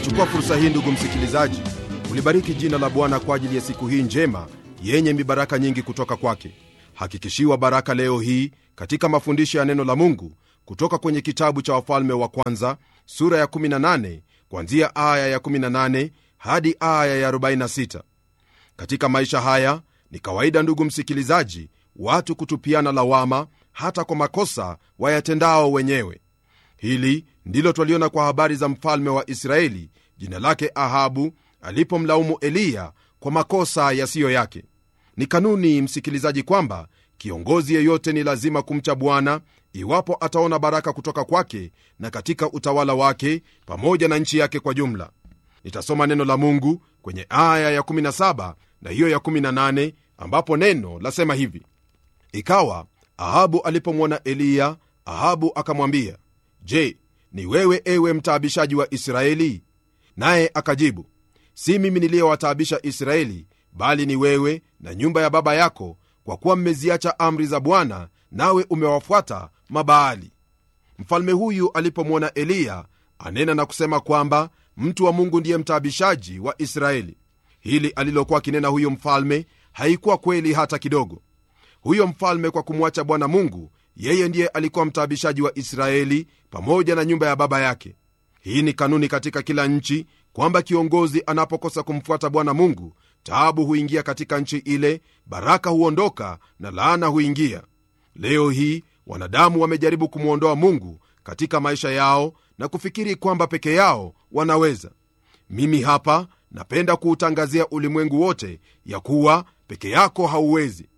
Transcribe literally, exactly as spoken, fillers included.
Nachukua fursa hii ndugu msikilizaji, ulibariki jina la Bwana kwa ajili ya siku hii njema yenye mibaraka nyingi kutoka kwake. Hakikishiwa baraka leo hii katika mafundisho ya neno la Mungu kutoka kwenye kitabu cha Wafalme wa Kwanza sura ya kumi na nane kuanzia aya ya kumi na nane hadi aya ya arobaini na sita. Katika maisha haya ni kawaida ndugu msikilizaji, watu kutupiana lawama hata kwa makosa wayatendao wenyewe. Hili ndilo twaliona kwa habari za mfalme wa Israeli jina lake Ahabu alipomlaumu Eliya kwa makosa yasiyo yake. Ni kanuni msikilizaji kwamba kiongozi yeyote ni lazima kumcha Bwana iwapo ataona baraka kutoka kwake na katika utawala wake pamoja na nchi yake kwa jumla. Nitasoma neno la Mungu kwenye aya ya kumi na saba na hiyo ya kumi na nane ambapo neno lasema hivi: Ikawa Ahabu alipomwona Eliya, Ahabu akamwambia, Je, ni wewe ewe mtaabishaji wa Israeli? Naye akajibu, si mimi niliyewataabisha Israeli, bali ni wewe na nyumba ya baba yako, kwa kuwa mmeziacha amri za Bwana, nawe umewafuata Mabaali. Mfalme huyu alipomwona Eliya anena na kusema kwamba mtu wa Mungu ndiye mtaabishaji wa Israeli. Hili alilokuwa kinena huyo mfalme haikuwa kweli hata kidogo. Huyo mfalme kwa kumwacha Bwana Mungu, yeye ndiye alikuwa mtaabishaji wa Israeli pamoja na nyumba ya baba yake. Hii ni kanuni katika kila nchi kwamba kiongozi anapokosa kumfuata Bwana Mungu, taabu huingia katika nchi ile, baraka huondoka na laana huingia. Leo hii wanadamu wamejaribu kumwondoa Mungu katika maisha yao na kufikiri kwamba peke yao wanaweza. Mimi hapa napenda kuutangazia ulimwengu wote ya kuwa peke yako hauwezi.